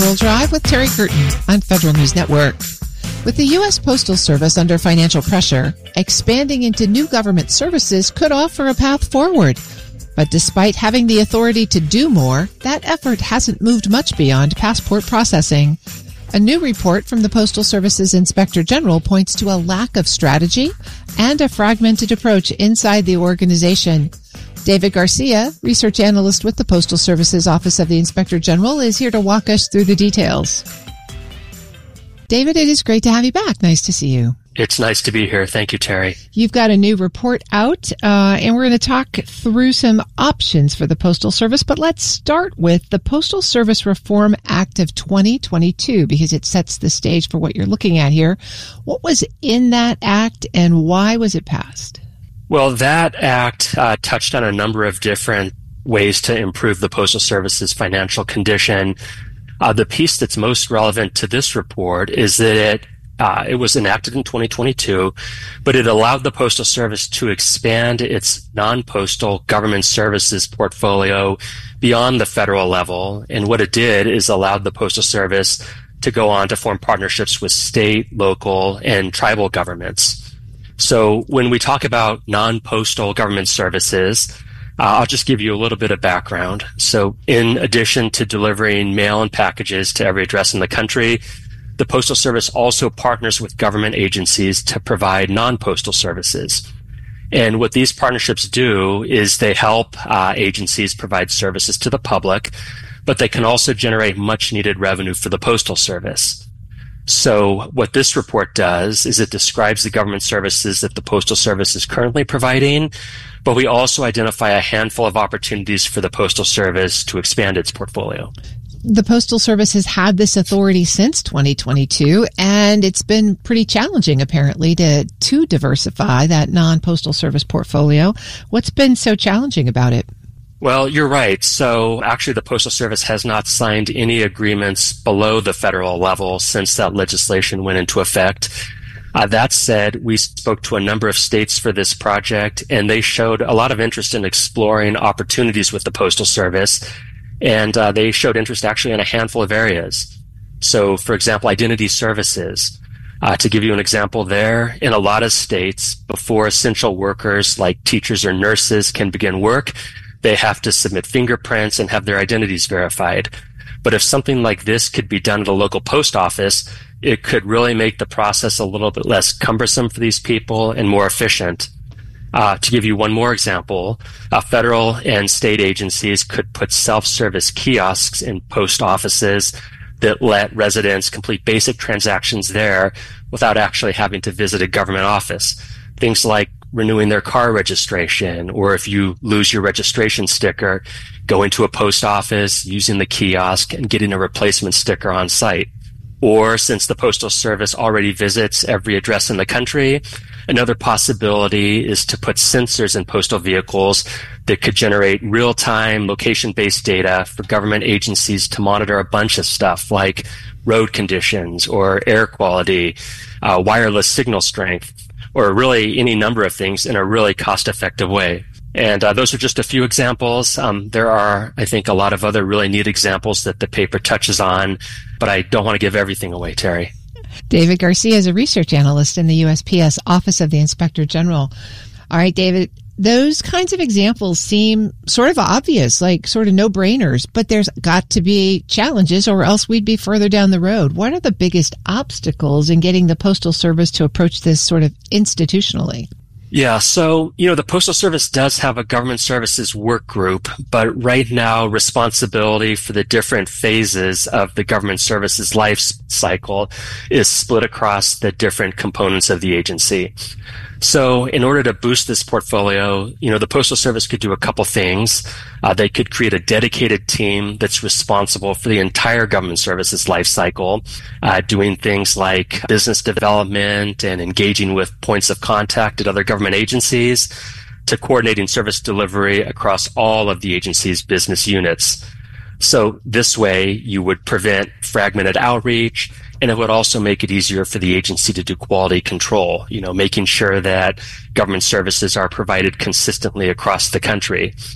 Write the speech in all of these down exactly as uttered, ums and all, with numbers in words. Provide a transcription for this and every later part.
Federal Drive with Terry Curtin on Federal News Network. With the U S. Postal Service under financial pressure, expanding into new government services could offer a path forward. But despite having the authority to do more, that effort hasn't moved much beyond passport processing. A new report from the Postal Service's Inspector General points to a lack of strategy and a fragmented approach inside the organization. David Garcia, research analyst with the Postal Service's Office of the Inspector General, is here to walk us through the details. David, it is great to have you back. Nice to see you. It's nice to be here. Thank you, Terry. You've got a new report out, uh, and we're going to talk through some options for the Postal Service. But let's start with the Postal Service Reform Act of twenty twenty-two, because it sets the stage for what you're looking at here. What was in that act, and why was it passed? Well, that act uh, touched on a number of different ways to improve the Postal Service's financial condition. Uh, the piece that's most relevant to this report is that it uh, it was enacted in twenty twenty-two, but it allowed the Postal Service to expand its non-postal government services portfolio beyond the federal level. And what it did is allowed the Postal Service to go on to form partnerships with state, local, and tribal governments. So when we talk about non-postal government services, uh, I'll just give you a little bit of background. So in addition to delivering mail and packages to every address in the country, the Postal Service also partners with government agencies to provide non-postal services. And what these partnerships do is they help uh, agencies provide services to the public, but they can also generate much needed revenue for the Postal Service. So what this report does is it describes the government services that the Postal Service is currently providing, but we also identify a handful of opportunities for the Postal Service to expand its portfolio. The Postal Service has had this authority since twenty twenty-two, and it's been pretty challenging, apparently, to, to diversify that non-postal service portfolio. What's been so challenging about it? Well, you're right. So actually, the Postal Service has not signed any agreements below the federal level since that legislation went into effect. Uh, that said, we spoke to a number of states for this project, and they showed a lot of interest in exploring opportunities with the Postal Service, and uh, they showed interest actually in a handful of areas. So, for example, identity services. Uh, to give you an example there, in a lot of states, before essential workers like teachers or nurses can begin work, they have to submit fingerprints and have their identities verified. But if something like this could be done at a local post office, it could really make the process a little bit less cumbersome for these people and more efficient. Uh, to give you one more example, uh, federal and state agencies could put self-service kiosks in post offices that let residents complete basic transactions there without actually having to visit a government office. Things like renewing their car registration, or if you lose your registration sticker, going to a post office, using the kiosk, and getting a replacement sticker on site. Or since the Postal Service already visits every address in the country, another possibility is to put sensors in postal vehicles that could generate real-time location-based data for government agencies to monitor a bunch of stuff like road conditions or air quality, uh, wireless signal strength, or really any number of things in a really cost-effective way. And uh, those are just a few examples. Um, there are, I think, a lot of other really neat examples that the paper touches on, but I don't want to give everything away, Terry. David Garcia is a research analyst in the U S P S Office of the Inspector General. All right, David, those kinds of examples seem sort of obvious, like sort of no-brainers, but there's got to be challenges or else we'd be further down the road. What are the biggest obstacles in getting the Postal Service to approach this sort of institutionally? Yeah, so, you know, the Postal Service does have a government services work group, but right now responsibility for the different phases of the government services life cycle is split across the different components of the agency. So in order to boost this portfolio, you know, the Postal Service could do a couple things. Uh, they could create a dedicated team that's responsible for the entire government services life cycle, uh, doing things like business development and engaging with points of contact at other government agencies, to coordinating service delivery across all of the agency's business units. So this way you would prevent fragmented outreach, and it would also make it easier for the agency to do quality control, you know, making sure that government services are provided consistently across the country.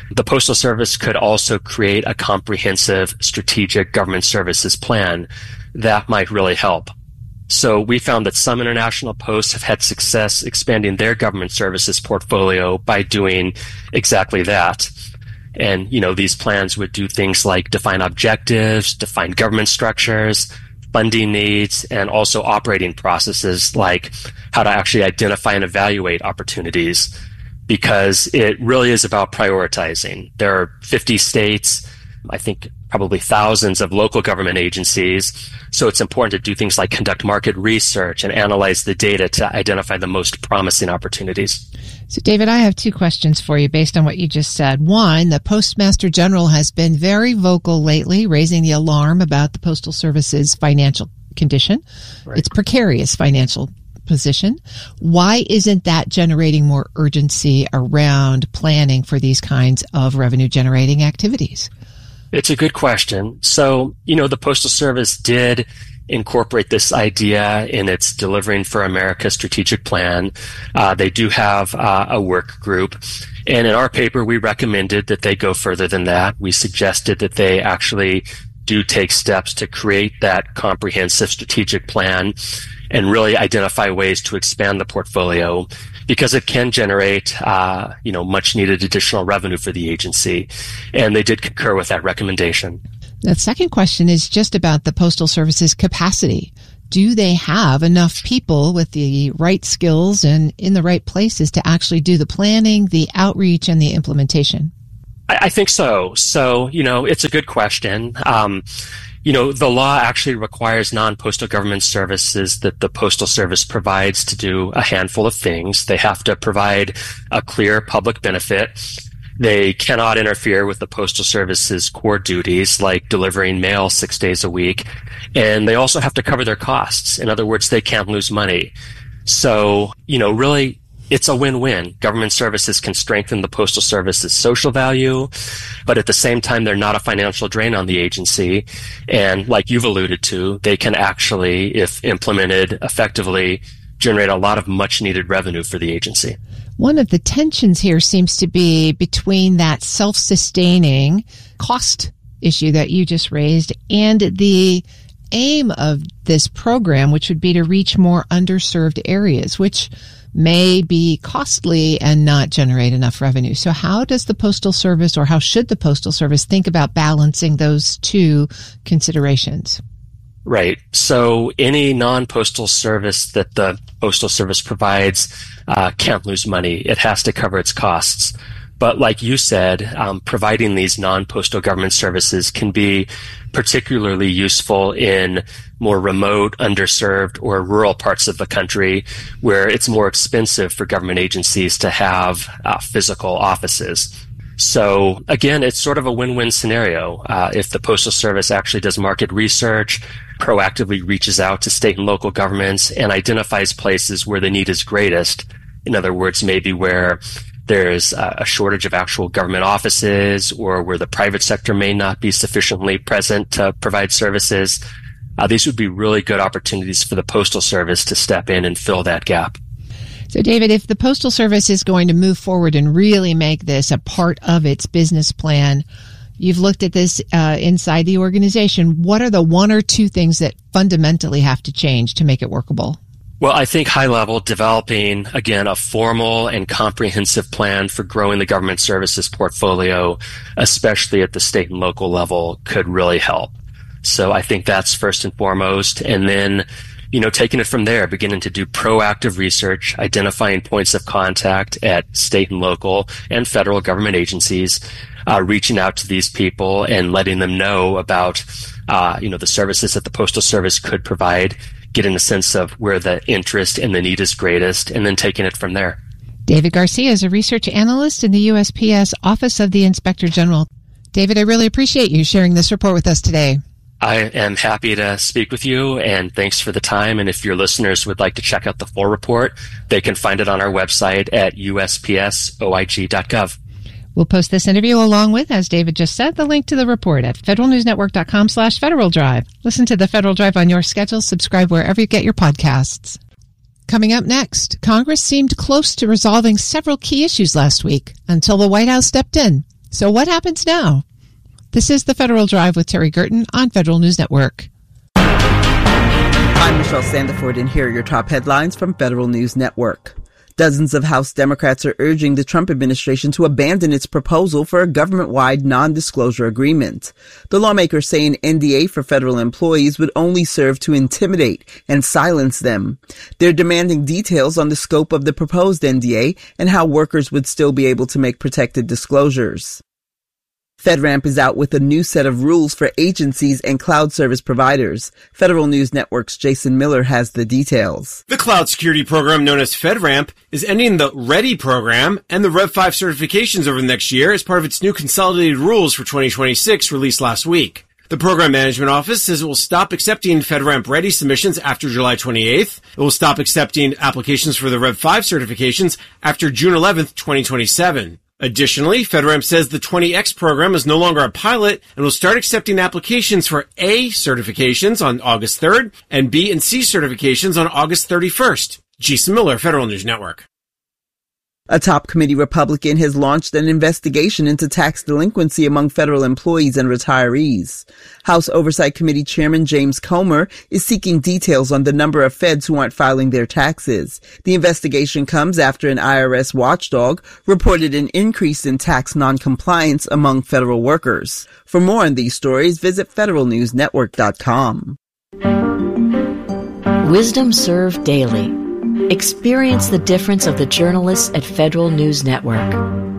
The Postal Service could also create a comprehensive strategic government services plan that might really help. So we found that some international posts have had success expanding their government services portfolio by doing exactly that. And, you know, these plans would do things like define objectives, define government structures, funding needs, and also operating processes like how to actually identify and evaluate opportunities, because it really is about prioritizing. There are fifty states, I think probably thousands of local government agencies. So it's important to do things like conduct market research and analyze the data to identify the most promising opportunities. So, David, I have two questions for you based on what you just said. One, the Postmaster General has been very vocal lately, raising the alarm about the Postal Service's financial condition. Right. Its precarious financial position. Why isn't that generating more urgency around planning for these kinds of revenue-generating activities? It's a good question. So, you know, the Postal Service did incorporate this idea in its Delivering for America strategic plan. Uh, they do have uh, a work group. And in our paper, we recommended that they go further than that. We suggested that they actually do take steps to create that comprehensive strategic plan and really identify ways to expand the portfolio, because it can generate, uh, you know, much needed additional revenue for the agency. And they did concur with that recommendation. The second question is just about the Postal Service's capacity. Do they have enough people with the right skills and in the right places to actually do the planning, the outreach, and the implementation? I, I think so. So, you know, it's a good question. Um, You know, the law actually requires non-postal government services that the Postal Service provides to do a handful of things. They have to provide a clear public benefit. They cannot interfere with the Postal Service's core duties, like delivering mail six days a week. And they also have to cover their costs. In other words, they can't lose money. So, you know, really, it's a win-win. Government services can strengthen the Postal Service's social value, but at the same time, they're not a financial drain on the agency. And like you've alluded to, they can actually, if implemented effectively, generate a lot of much-needed revenue for the agency. One of the tensions here seems to be between that self-sustaining cost issue that you just raised and the aim of this program, which would be to reach more underserved areas, which may be costly and not generate enough revenue. So how does the Postal Service, or how should the Postal Service think about balancing those two considerations? Right. So any non-postal service that the Postal Service provides uh, can't lose money. It has to cover its costs. But like you said, um, providing these non-postal government services can be particularly useful in more remote, underserved, or rural parts of the country where it's more expensive for government agencies to have uh, physical offices. So again, it's sort of a win-win scenario. Uh, if the Postal Service actually does market research, proactively reaches out to state and local governments, and identifies places where the need is greatest, in other words, maybe where there's a shortage of actual government offices or where the private sector may not be sufficiently present to provide services, uh, these would be really good opportunities for the Postal Service to step in and fill that gap. So, David, if the Postal Service is going to move forward and really make this a part of its business plan, you've looked at this uh, inside the organization. What are the one or two things that fundamentally have to change to make it workable? Well, I think high level, developing, again, a formal and comprehensive plan for growing the government services portfolio, especially at the state and local level, could really help. So I think that's first and foremost. And then, you know, taking it from there, beginning to do proactive research, identifying points of contact at state and local and federal government agencies, uh, reaching out to these people and letting them know about, uh, you know, the services that the Postal Service could provide, getting a sense of where the interest and the need is greatest, and then taking it from there. David Garcia is a research analyst in the U S P S Office of the Inspector General. David, I really appreciate you sharing this report with us today. I am happy to speak with you, and thanks for the time. And if your listeners would like to check out the full report, they can find it on our website at U S P S O I G dot gov. We'll post this interview along with, as David just said, the link to the report at federalnewsnetwork.com slash Federal Drive. Listen to the Federal Drive on your schedule. Subscribe wherever you get your podcasts. Coming up next, Congress seemed close to resolving several key issues last week until the White House stepped in. So what happens now? This is the Federal Drive with Terry Gerton on Federal News Network. I'm Michelle Sandiford, and here are your top headlines from Federal News Network. Dozens of House Democrats are urging the Trump administration to abandon its proposal for a government-wide non-disclosure agreement. The lawmakers say an N D A for federal employees would only serve to intimidate and silence them. They're demanding details on the scope of the proposed N D A and how workers would still be able to make protected disclosures. FedRAMP is out with a new set of rules for agencies and cloud service providers. Federal News Network's Jason Miller has the details. The cloud security program known as FedRAMP is ending the READY program and the Rev five certifications over the next year as part of its new consolidated rules for twenty twenty-six released last week. The Program Management Office says it will stop accepting FedRAMP Ready submissions after July twenty-eighth. It will stop accepting applications for the Rev five certifications after June eleventh, twenty twenty-seven. Additionally, FedRAMP says the twenty X program is no longer a pilot and will start accepting applications for A certifications on August third and B and C certifications on August thirty-first. Jason Miller, Federal News Network. A top committee Republican has launched an investigation into tax delinquency among federal employees and retirees. House Oversight Committee Chairman James Comer is seeking details on the number of feds who aren't filing their taxes. The investigation comes after an I R S watchdog reported an increase in tax noncompliance among federal workers. For more on these stories, visit federal news network dot com. Wisdom served daily. Experience the difference of the journalists at Federal News Network.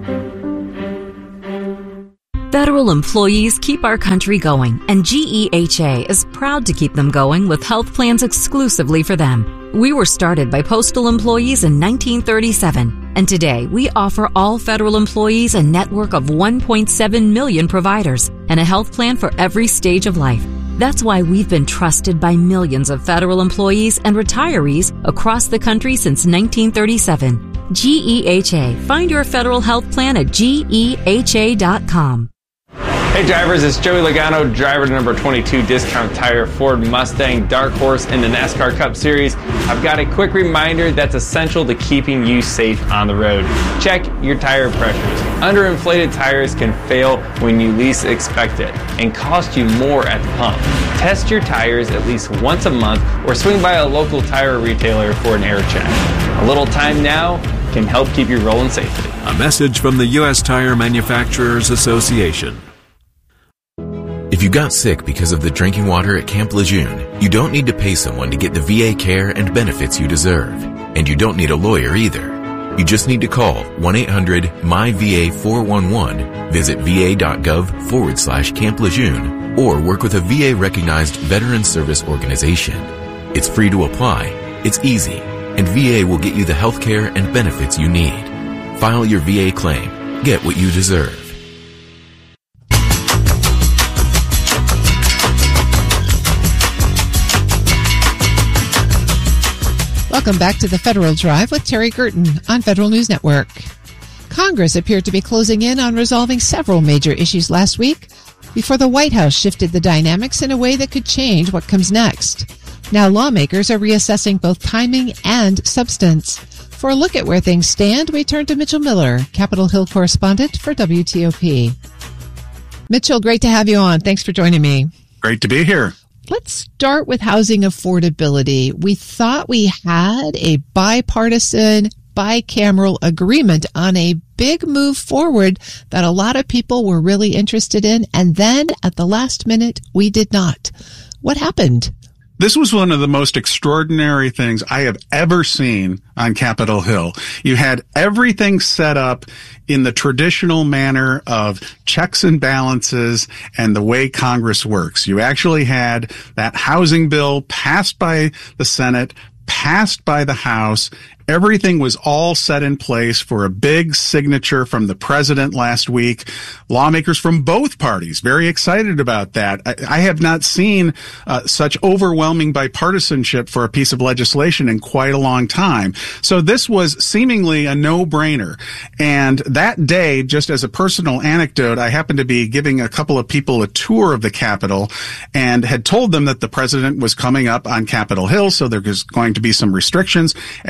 Federal employees keep our country going, and G E H A is proud to keep them going with health plans exclusively for them. We were started by postal employees in nineteen thirty-seven, and today we offer all federal employees a network of one point seven million providers and a health plan for every stage of life. That's why we've been trusted by millions of federal employees and retirees across the country since nineteen thirty-seven. G E H A. Find your federal health plan at G E H A dot com. Hey drivers, it's Joey Logano, driver number twenty-two Discount Tire Ford Mustang Dark Horse in the NASCAR Cup Series. I've got a quick reminder that's essential to keeping you safe on the road. Check your tire pressures. Underinflated tires can fail when you least expect it and cost you more at the pump. Test your tires at least once a month or swing by a local tire retailer for an air check. A little time now can help keep you rolling safely. A message from the U S Tire Manufacturers Association. If you got sick because of the drinking water at Camp Lejeune, you don't need to pay someone to get the V A care and benefits you deserve. And you don't need a lawyer either. You just need to call one eight hundred M Y V A four one one, visit va.gov forward slash Camp Lejeune, or work with a V A-recognized veteran service organization. It's free to apply, it's easy, and V A will get you the health care and benefits you need. File your V A claim. Get what you deserve. Welcome back to the Federal Drive with Terry Gerton on Federal News Network. Congress appeared to be closing in on resolving several major issues last week before the White House shifted the dynamics in a way that could change what comes next. Now lawmakers are reassessing both timing and substance. For a look at where things stand, we turn to Mitchell Miller, Capitol Hill correspondent for W T O P. Mitchell, great to have you on. Thanks for joining me. Great to be here. Let's start with housing affordability. We thought we had a bipartisan, bicameral agreement on a big move forward that a lot of people were really interested in, and then at the last minute, we did not. What happened? This was one of the most extraordinary things I have ever seen on Capitol Hill. You had everything set up in the traditional manner of checks and balances and the way Congress works. You actually had that housing bill passed by the Senate, passed by the House. Everything was all set in place for a big signature from the president last week. Lawmakers from both parties very excited about that. I, I have not seen uh, such overwhelming bipartisanship for a piece of legislation in quite a long time. So this was seemingly a no-brainer. And that day, just as a personal anecdote, I happened to be giving a couple of people a tour of the Capitol and had told them that the president was coming up on Capitol Hill, so there was going to be some restrictions as we approached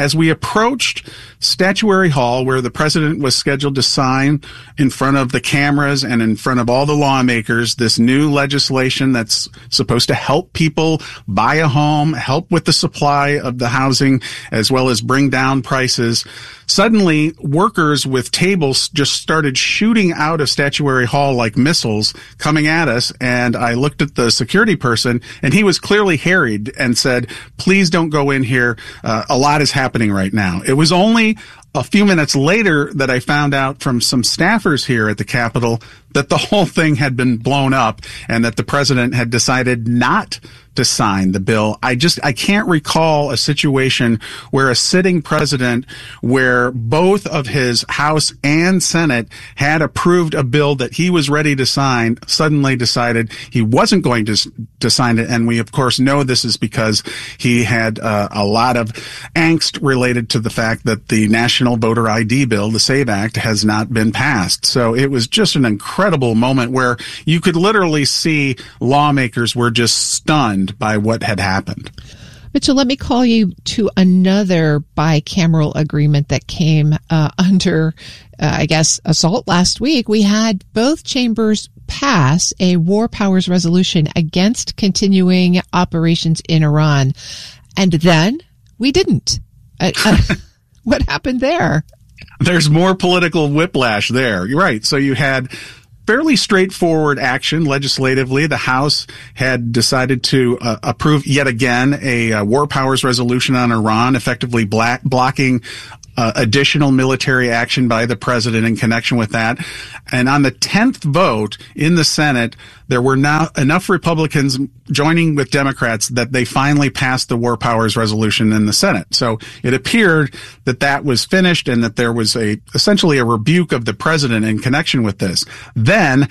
approached Statuary Hall, where the president was scheduled to sign in front of the cameras and in front of all the lawmakers this new legislation that's supposed to help people buy a home, help with the supply of the housing, as well as bring down prices. Suddenly, workers with tables just started shooting out of Statuary Hall like missiles coming at us. And I looked at the security person, and he was clearly harried and said, please don't go in here. Uh, a lot is happening right now. It was only a few minutes later that I found out from some staffers here at the Capitol that the whole thing had been blown up and that the president had decided not to sign the bill. I just, I can't recall a situation where a sitting president, where both of his House and Senate had approved a bill that he was ready to sign, suddenly decided he wasn't going to, to sign it. And we, of course, know this is because he had uh, a lot of angst related to the fact that the National Voter I D bill, the SAVE Act, has not been passed. So it was just an incredible moment where you could literally see lawmakers were just stunned by what had happened. Mitchell, let me call you to another bicameral agreement that came uh, under, uh, I guess, assault last week. We had both chambers pass a war powers resolution against continuing operations in Iran. And then we didn't. Uh, uh, what happened there? There's more political whiplash there. You're right. So you had fairly straightforward action legislatively. The House had decided to uh, approve yet again a uh, war powers resolution on Iran, effectively black, blocking uh, additional military action by the president in connection with that. And on the tenth vote in the Senate, there were now enough Republicans joining with Democrats that they finally passed the war powers resolution in the Senate. So it appeared that that was finished and that there was a essentially a rebuke of the president in connection with this. Then,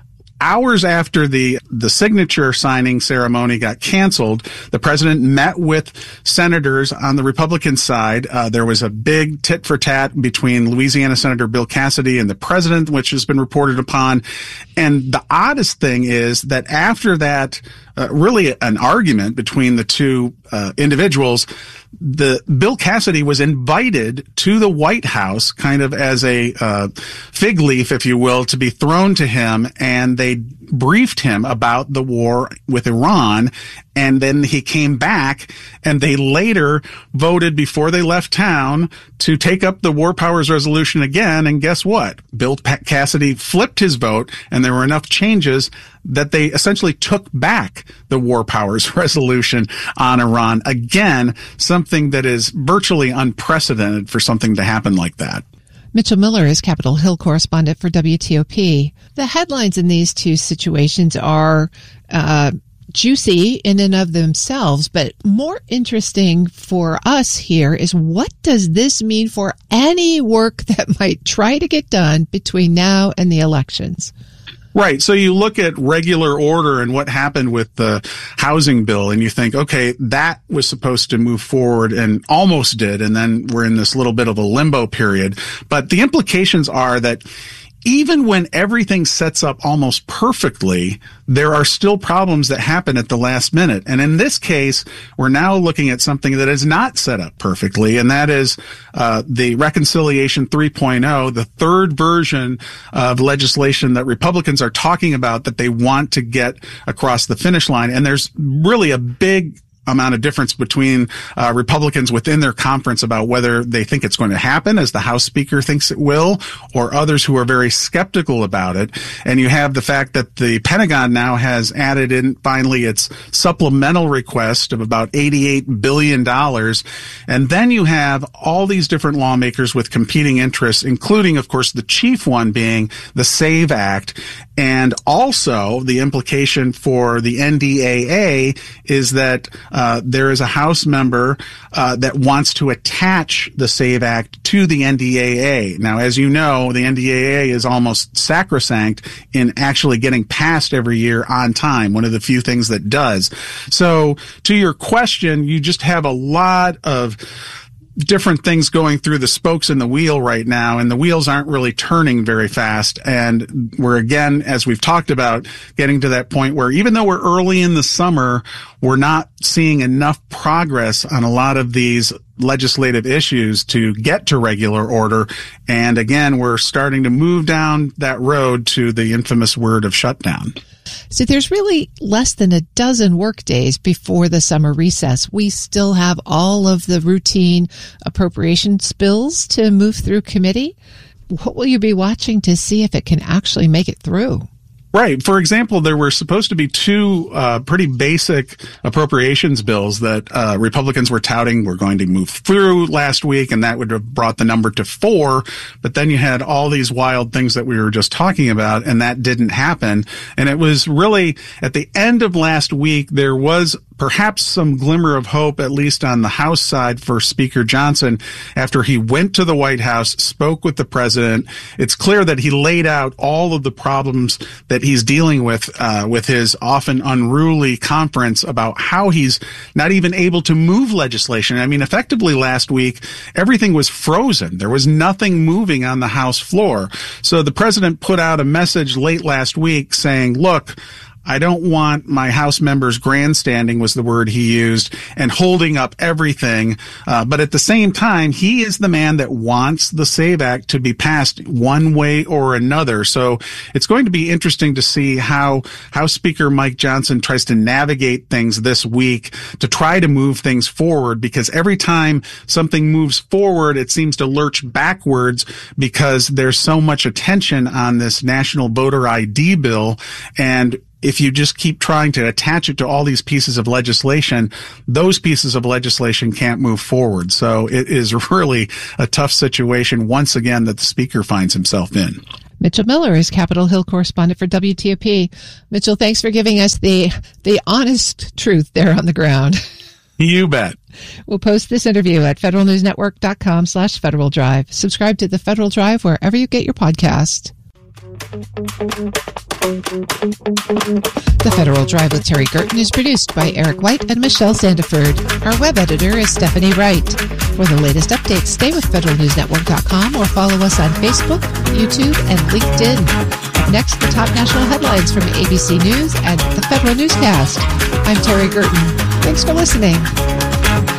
hours after the, the signature signing ceremony got canceled, the president met with senators on the Republican side. Uh, there was a big tit for tat between Louisiana Senator Bill Cassidy and the president, which has been reported upon. And the oddest thing is that after that, uh, really an argument between the two uh, individuals, the Bill Cassidy was invited to the White House kind of as a uh, fig leaf, if you will, to be thrown to him, and they briefed him about the war with Iran. And then he came back, and they later voted before they left town to take up the war powers resolution again. And guess what? Bill Cassidy flipped his vote, and there were enough changes that they essentially took back the war powers resolution on Iran. Again, something that is virtually unprecedented for something to happen like that. Mitchell Miller is Capitol Hill correspondent for W T O P. The headlines in these two situations are uh, juicy in and of themselves, but more interesting for us here is, what does this mean for any work that might try to get done between now and the elections? Right. So you look at regular order and what happened with the housing bill, and you think, okay, that was supposed to move forward and almost did. And then we're in this little bit of a limbo period. But the implications are that even when everything sets up almost perfectly, there are still problems that happen at the last minute. And in this case, we're now looking at something that is not set up perfectly, and that is uh, the Reconciliation three point oh, the third version of legislation that Republicans are talking about that they want to get across the finish line. And there's really a big amount of difference between uh, Republicans within their conference about whether they think it's going to happen, as the House Speaker thinks it will, or others who are very skeptical about it. And you have the fact that the Pentagon now has added in finally its supplemental request of about eighty-eight billion dollars. And then you have all these different lawmakers with competing interests, including, of course, the chief one being the SAVE Act. And also the implication for the N D A A is that Uh, there is a House member uh, that wants to attach the SAVE Act to the N D A A. Now, as you know, the N D A A is almost sacrosanct in actually getting passed every year on time, one of the few things that does. So to your question, you just have a lot of different things going through the spokes in the wheel right now, and the wheels aren't really turning very fast. And we're, again, as we've talked about, getting to that point where even though we're early in the summer, we're not seeing enough progress on a lot of these legislative issues to get to regular order. And again, we're starting to move down that road to the infamous word of shutdown. So there's really less than a dozen work days before the summer recess. We still have all of the routine appropriations bills to move through committee. What will you be watching to see if it can actually make it through? Right. For example, there were supposed to be two uh, pretty basic appropriations bills that uh, Republicans were touting were going to move through last week, and that would have brought the number to four. But then you had all these wild things that we were just talking about, and that didn't happen. And it was really at the end of last week, there was perhaps some glimmer of hope, at least on the House side, for Speaker Johnson after he went to the White House, spoke with the president. It's clear that he laid out all of the problems that he's dealing with uh, with his often unruly conference about how he's not even able to move legislation. I mean, effectively last week, everything was frozen. There was nothing moving on the House floor. So the president put out a message late last week saying, look, I don't want my House members grandstanding was the word he used and holding up everything. Uh, but at the same time, he is the man that wants the SAVE Act to be passed one way or another. So it's going to be interesting to see how House Speaker Mike Johnson tries to navigate things this week to try to move things forward, because every time something moves forward, it seems to lurch backwards because there's so much attention on this national voter I D bill. And if you just keep trying to attach it to all these pieces of legislation, those pieces of legislation can't move forward. So it is really a tough situation, once again, that the speaker finds himself in. Mitchell Miller is Capitol Hill correspondent for W T O P. Mitchell, thanks for giving us the the honest truth there on the ground. You bet. We'll post this interview at federalnewsnetwork.com slash Federal Drive. Subscribe to the Federal Drive wherever you get your podcast. The Federal Drive with Terry Gerton is produced by Eric White and Michelle Sandiford. Our web editor is Stephanie Wright. For the latest updates, stay with federal news network dot com or follow us on Facebook, YouTube, and LinkedIn. Next, the top national headlines from A B C News and the Federal Newscast. I'm Terry Gerton. Thanks for listening.